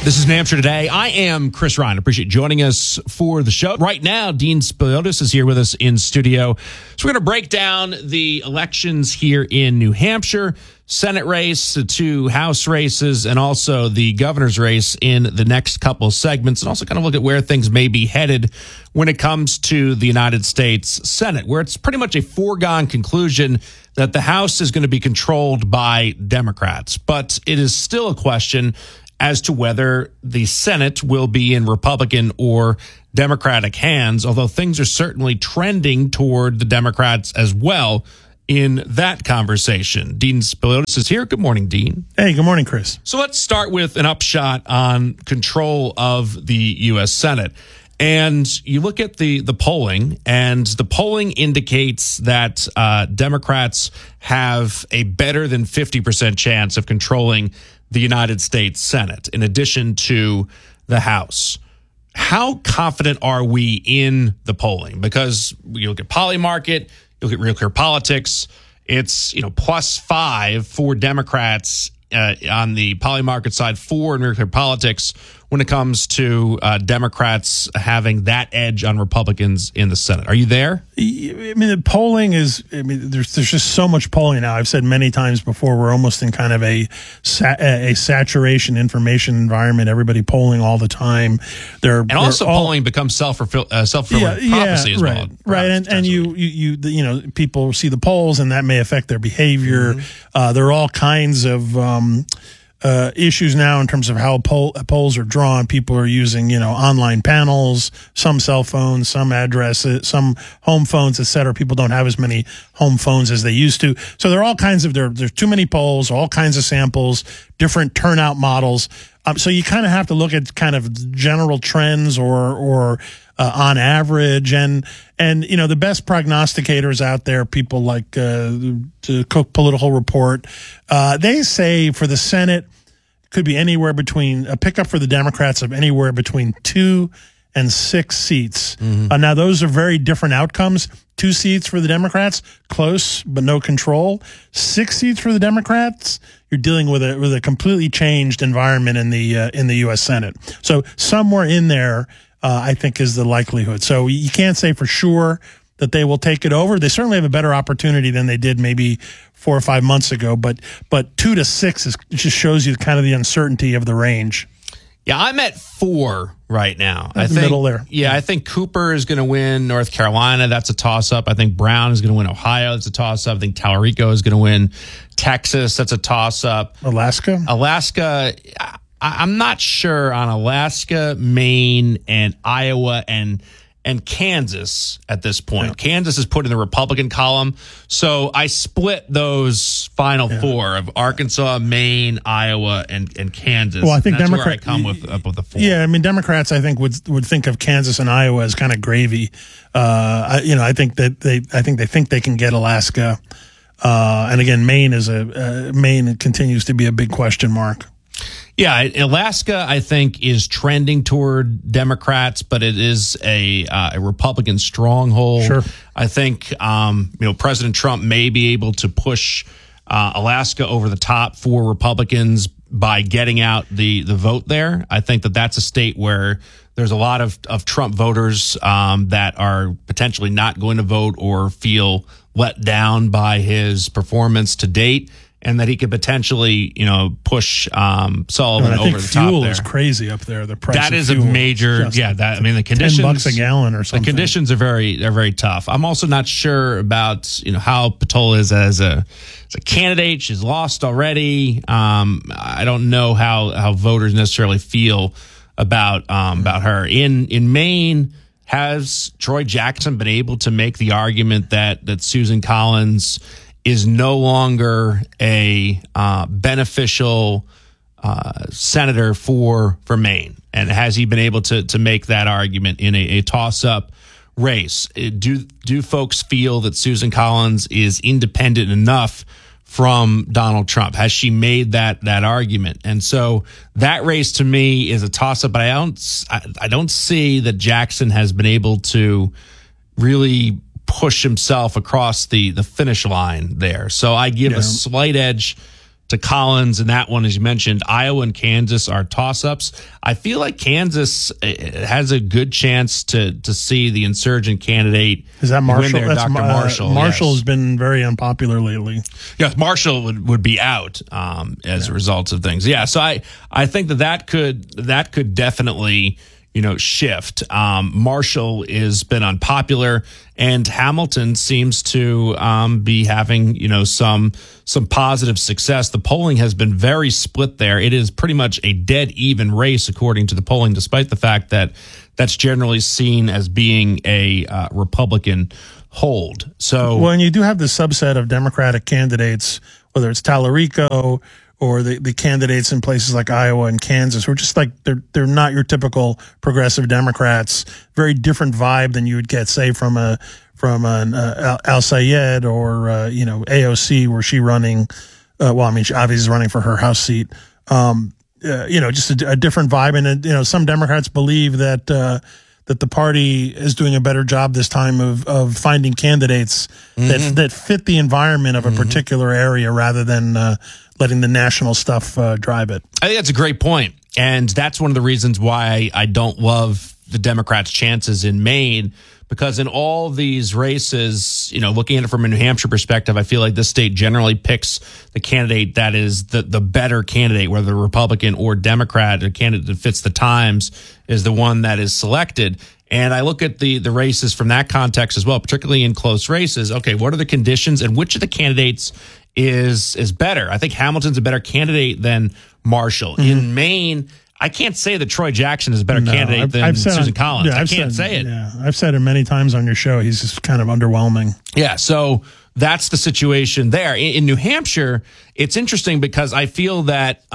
This is New Hampshire Today. I am Chris Ryan. Appreciate you joining us for the show. Right now, Dean Spiliotis is here with us in studio. So we're going to break down the elections here in New Hampshire, Senate race, the two House races, and also the governor's race in the next couple of segments, and also kind of look at where things may be headed when it comes to the United States Senate, where it's pretty much a foregone conclusion that the House is going to be controlled by Democrats. But it is still a question as to whether the Senate will be in Republican or Democratic hands, although things are certainly trending toward the Democrats as well in that conversation. Dean Spiliotis is here. Good morning, Dean. Hey, good morning, Chris. So let's start with an upshot on control of the U.S. Senate. And you look at the polling, and the polling indicates that Democrats have a better than 50% chance of controlling the United States Senate, in addition to the House. How confident are we in the polling? Because you look at Polymarket, you look at Real Clear Politics, it's +5 for Democrats on the Polymarket side, 4 in Real Clear Politics when it comes to Democrats having that edge on Republicans in the Senate. Are you there? I mean, the polling is, there's just so much polling now. I've said many times before, we're almost in kind of a saturation information environment. Everybody polling all the time. Polling becomes self-fulfilling prophecy as well. Right. And you people see the polls, and that may affect their behavior. Mm-hmm. There are all kinds of issues now in terms of how polls are drawn. People are using, online panels, some cell phones, some addresses, some home phones, et cetera. People don't have as many home phones as they used to. So there are all kinds of, there's too many polls, all kinds of samples, different turnout models. So you kind of have to look at kind of general trends or on average. And the best prognosticators out there, people like the Cook Political Report, they say for the Senate, could be anywhere between a pickup for the Democrats of anywhere between 2 and 6 seats. Mm-hmm. Now, those are very different outcomes. 2 seats for the Democrats, close but no control. 6 seats for the Democrats, you're dealing with a completely changed environment in the U.S. Senate. So somewhere in there, I think, is the likelihood. So you can't say for sure that they will take it over. They certainly have a better opportunity than they did maybe 4 or 5 months ago. But 2 to 6 just shows you kind of the uncertainty of the range. Yeah, I'm at 4 right now. I think middle there. Yeah, I think Cooper is going to win North Carolina. That's a toss-up. I think Brown is going to win Ohio. That's a toss-up. I think Tallarico is going to win Texas. That's a toss-up. Alaska, I'm not sure on Alaska, Maine, and Iowa and Kansas at this point. Yeah. Kansas is put in the Republican column. So I split those final 4 of Arkansas, Maine, Iowa, and Kansas. Well, I think that's where I come with the 4. Yeah, I mean, Democrats, I think, would think of Kansas and Iowa as kind of gravy. I think that they think they can get Alaska. And again, Maine continues to be a big question mark. Yeah, Alaska, I think, is trending toward Democrats, but it is a Republican stronghold. Sure. I think, President Trump may be able to push Alaska over the top for Republicans by getting out the vote there. I think that's a state where there's a lot of Trump voters that are potentially not going to vote or feel let down by his performance to date, and that he could potentially, push Sullivan over the top there. Fuel is crazy up there. The price that of is fuel a major, the conditions. $10 a gallon or something. The conditions are very tough. I'm also not sure about how Patola is as a candidate. She's lost already. I don't know how voters necessarily feel about her in Maine. Has Troy Jackson been able to make the argument that Susan Collins is no longer a beneficial senator for Maine? And has he been able to make that argument in a toss-up race? Do folks feel that Susan Collins is independent enough from Donald Trump? Has she made that argument? And so that race to me is a toss-up, but I don't see that Jackson has been able to really push himself across the finish line there. So I give a slight edge Collins, and that one, as you mentioned, Iowa and Kansas are toss-ups. I feel like Kansas has a good chance to see the insurgent candidate. Is that Marshall? Win there, Dr. Marshall. Marshall yes. has been very unpopular lately. Yes, Marshall would be out as a result of things. Yeah, so I think that could definitely shift. Marshall has been unpopular, and Hamilton seems to be having some positive success. The polling has been very split there. It is pretty much a dead even race according to the polling, despite the fact that that's generally seen as being a Republican hold. So, well, and you do have the subset of Democratic candidates, whether it's Tallarico or the candidates in places like Iowa and Kansas, who are just like they're not your typical progressive Democrats. Very different vibe than you would get, say, from an Al Sayed or AOC, where she running. She obviously is running for her House seat. Just a different vibe, and some Democrats believe that the party is doing a better job this time of finding candidates that fit the environment of a particular area rather than letting the national stuff drive it. I think that's a great point. And that's one of the reasons why I don't love the Democrats' chances in Maine, because in all these races, looking at it from a New Hampshire perspective, I feel like this state generally picks the candidate that is the better candidate, whether Republican or Democrat. A candidate that fits the times is the one that is selected. And I look at the races from that context as well, particularly in close races. Okay, what are the conditions and which of the candidates is better? I think Hamilton's a better candidate than Marshall. In Maine, I can't say that Troy Jackson is a better candidate than Susan Collins. I can't say it. Yeah, I've said it many times on your show. He's just kind of underwhelming. Yeah, so that's the situation there. In New Hampshire, it's interesting because I feel that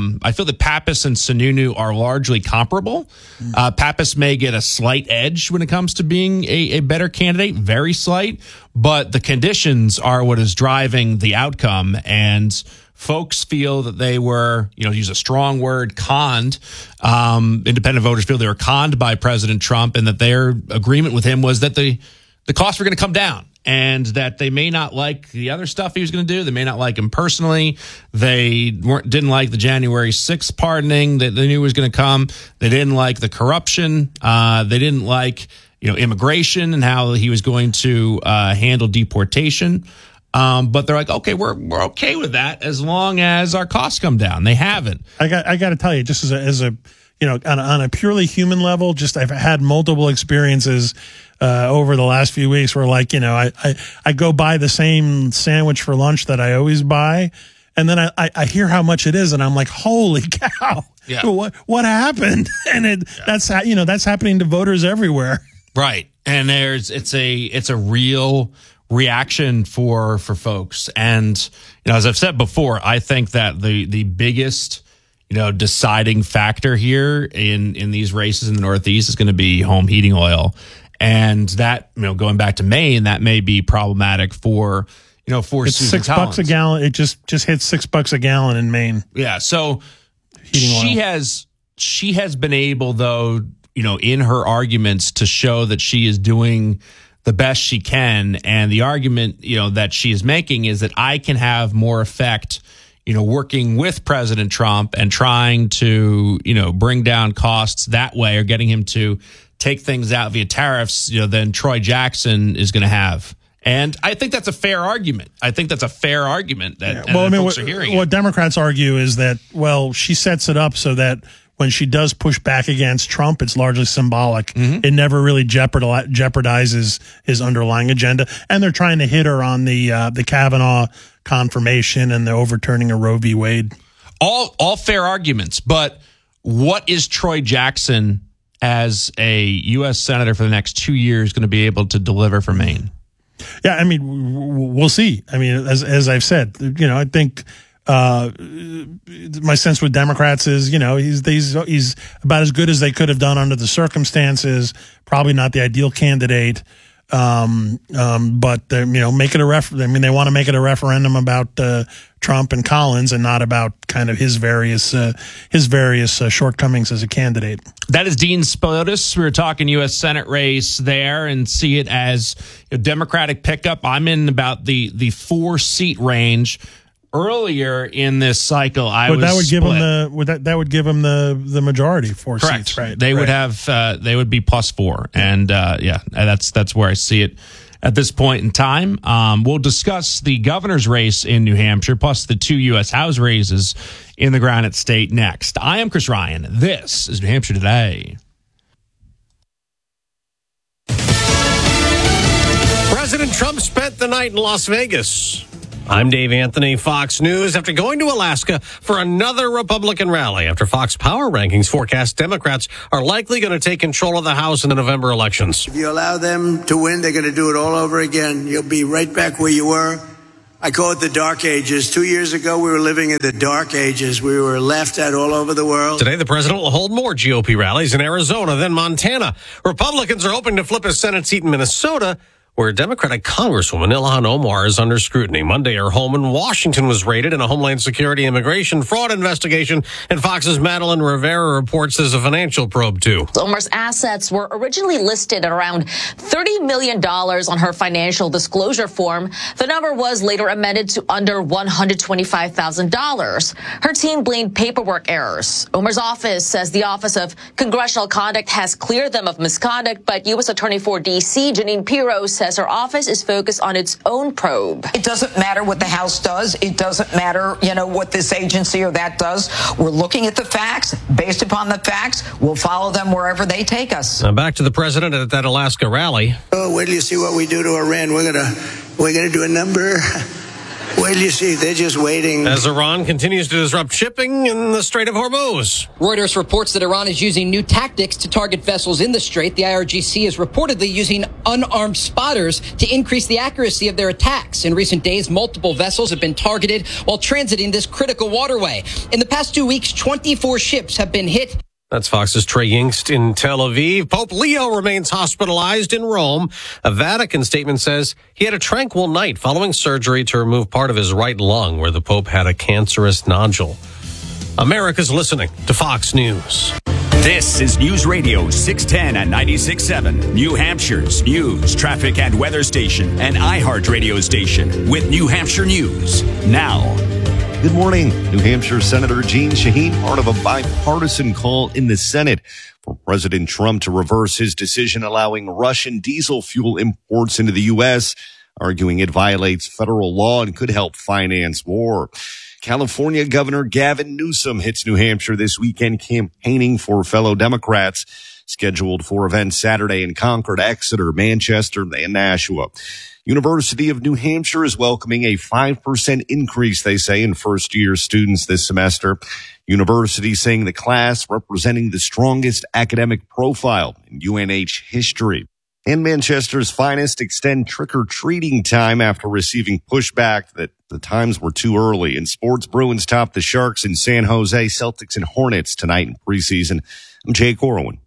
Pappas and Sununu are largely comparable. Pappas may get a slight edge when it comes to being a better candidate, very slight, but the conditions are what is driving the outcome, and folks feel that they were, use a strong word, conned. Independent voters feel they were conned by President Trump, and that their agreement with him was that the costs were going to come down, and that they may not like the other stuff he was going to do. They may not like him personally. They didn't like the January 6th pardoning that they knew was going to come. They didn't like the corruption. They didn't like, immigration and how he was going to handle deportation. But they're like, okay, we're okay with that as long as our costs come down. They haven't. I got to tell you, just as a on a purely human level, just I've had multiple experiences over the last few weeks where, I go buy the same sandwich for lunch that I always buy, and then I hear how much it is, and I'm like, holy cow, yeah. What happened? And that's happening to voters everywhere, right? And it's a real reaction for folks, and as I've said before, I think that the biggest deciding factor here in these races in the Northeast is going to be home heating oil. And that, going back to Maine, that may be problematic for it's Susan $6 a gallon. It just hits $6 a gallon in Maine. Yeah. So heating oil. she has been able, though, in her arguments, to show that she is doing the best she can. And the argument, that she is making is that I can have more effect, working with President Trump and trying to, bring down costs that way, or getting him to take things out via tariffs, than Troy Jackson is going to have. And I think that's a fair argument. That folks are hearing. What Democrats argue is that, she sets it up so that when she does push back against Trump, it's largely symbolic. It never really jeopardizes his underlying agenda. And they're trying to hit her on the Kavanaugh confirmation and the overturning of Roe v. Wade. All fair arguments. But what is Troy Jackson as a U.S. Senator for the next 2 years going to be able to deliver for Maine? Yeah, we'll see. As I've said, I think my sense with Democrats is, he's about as good as they could have done under the circumstances. Probably not the ideal candidate. But make it they want to make it a referendum about Trump and Collins, and not about kind of his various shortcomings as a candidate. That is Dean Spiliotis. We were talking U.S. Senate race there, and see it as a Democratic pickup. I'm in about the 4-seat range. earlier in this cycle, I But was that would give split. them that would give them the majority, 4 Correct. seats, right? They would Right. have they would be +4, and that's where I see it at this point in time. We'll discuss the governor's race in New Hampshire, plus the 2 U.S. House races in the Granite State next. I am Chris Ryan. This is New Hampshire Today. President Trump spent the night in Las Vegas. I'm Dave Anthony, Fox News. After going to Alaska for another Republican rally, after Fox Power Rankings forecast Democrats are likely going to take control of the House in the November elections. If you allow them to win, they're going to do it all over again. You'll be right back where you were. I call it the dark ages. 2 years ago, we were living in the dark ages. We were laughed at all over the world. Today, the president will hold more GOP rallies in Arizona, then Montana. Republicans are hoping to flip a Senate seat in Minnesota, where Democratic Congresswoman Ilhan Omar is under scrutiny. Monday, her home in Washington was raided in a Homeland Security immigration fraud investigation, and Fox's Madeline Rivera reports there's a financial probe, too. Omar's assets were originally listed at around $30 million on her financial disclosure form. The number was later amended to under $125,000. Her team blamed paperwork errors. Omar's office says the Office of Congressional Conduct has cleared them of misconduct, but U.S. Attorney for D.C. Janine Pirro says her office is focused on its own probe. It doesn't matter what the House does. It doesn't matter, what this agency or that does. We're looking at the facts. Based upon the facts, we'll follow them wherever they take us. Now back to the president at that Alaska rally. Oh, wait till you see what we do to Iran. We're gonna do a number. Wait till you see. They're just waiting. As Iran continues to disrupt shipping in the Strait of Hormuz. Reuters reports that Iran is using new tactics to target vessels in the strait. The IRGC is reportedly using unarmed spotters to increase the accuracy of their attacks. In recent days, multiple vessels have been targeted while transiting this critical waterway. In the past 2 weeks, 24 ships have been hit. That's Fox's Trey Yingst in Tel Aviv. Pope Leo remains hospitalized in Rome. A Vatican statement says he had a tranquil night following surgery to remove part of his right lung where the Pope had a cancerous nodule. America's listening to Fox News. This is News Radio 610 and 96.7, New Hampshire's news, traffic, and weather station, and iHeart radio station with New Hampshire News. Now, good morning. New Hampshire Senator Jeanne Shaheen, part of a bipartisan call in the Senate for President Trump to reverse his decision allowing Russian diesel fuel imports into the U.S., arguing it violates federal law and could help finance war. California Governor Gavin Newsom hits New Hampshire this weekend campaigning for fellow Democrats, scheduled for events Saturday in Concord, Exeter, Manchester, and Nashua. University of New Hampshire is welcoming a 5% increase, they say, in first-year students this semester. University saying the class representing the strongest academic profile in UNH history. And Manchester's finest extend trick-or-treating time after receiving pushback that the times were too early. In sports, Bruins top the Sharks in San Jose, Celtics and Hornets tonight in preseason. I'm Jake Corwin.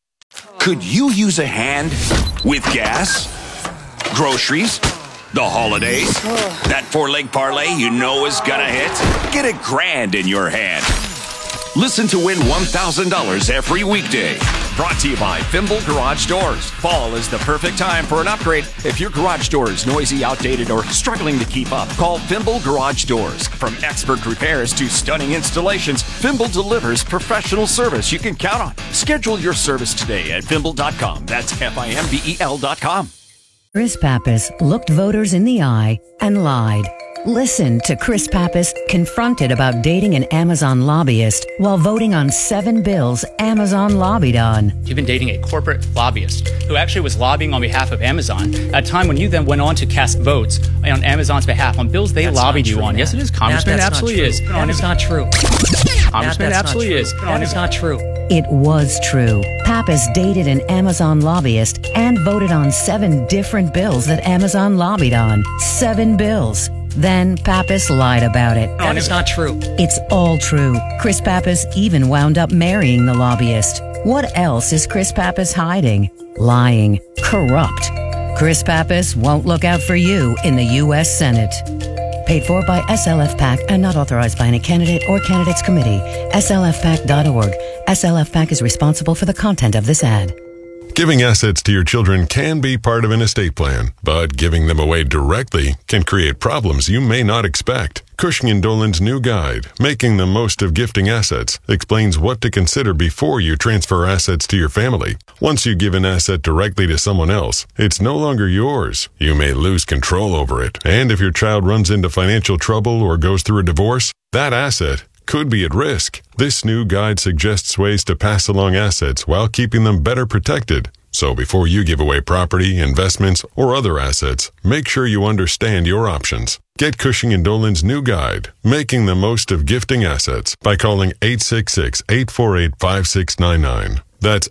could you use a hand with gas? Groceries? The holidays? That four-leg parlay you know is gonna hit? Get $1,000 in your hand. Listen to win $1,000 every weekday. Brought to you by Fimble Garage Doors. Fall is the perfect time for an upgrade. If your garage door is noisy, outdated, or struggling to keep up, call Fimble Garage Doors. From expert repairs to stunning installations, Fimble delivers professional service you can count on. Schedule your service today at Fimble.com. That's Fimbel.com. Chris Pappas looked voters in the eye and lied. Listen to Chris Pappas confronted about dating an Amazon lobbyist while voting on 7 bills Amazon lobbied on. You've been dating a corporate lobbyist who actually was lobbying on behalf of Amazon at a time when you then went on to cast votes on Amazon's behalf on bills they lobbied you on. Yes, it is. Congressman, it absolutely is. That is not true. Congressman, it absolutely is. That is not true. It was true. Pappas dated an Amazon lobbyist and voted on 7 different bills that Amazon lobbied on. 7 bills. Then Pappas lied about it. That is not true. It's all true. Chris Pappas even wound up marrying the lobbyist. What else is Chris Pappas hiding? Lying. Corrupt. Chris Pappas won't look out for you in the U.S. Senate. Paid for by SLF PAC and not authorized by any candidate or candidates committee. SLFPAC.org. SLF PAC is responsible for the content of this ad. Giving assets to your children can be part of an estate plan, but giving them away directly can create problems you may not expect. Cushing & Dolan's new guide, Making the Most of Gifting Assets, explains what to consider before you transfer assets to your family. Once you give an asset directly to someone else, it's no longer yours. You may lose control over it. And if your child runs into financial trouble or goes through a divorce, that asset could be at risk. This new guide suggests ways to pass along assets while keeping them better protected. So before you give away property, investments, or other assets, make sure you understand your options. Get Cushing & Dolan's new guide, Making the Most of Gifting Assets, by calling 866-848-5699. That's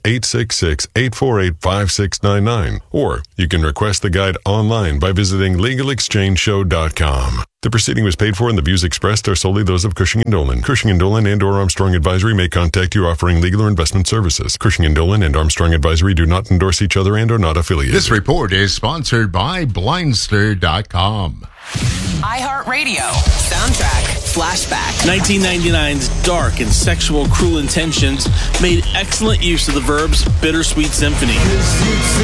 866-848-5699. Or you can request the guide online by visiting LegalExchangeShow.com. The proceeding was paid for, and the views expressed are solely those of Cushing & Dolan. Cushing & Dolan and or Armstrong Advisory may contact you offering legal or investment services. Cushing & Dolan and Armstrong Advisory do not endorse each other and are not affiliated. This report is sponsored by Blindster.com. iHeartRadio. Soundtrack. Flashback. 1999's dark and sexual Cruel Intentions made excellent use of the verbs Bittersweet Symphony.